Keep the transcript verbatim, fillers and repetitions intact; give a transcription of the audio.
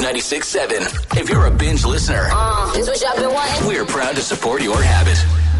ninety-six point seven. If you're a binge listener, Uh, this what y'all been wanting? we're proud to support your habit.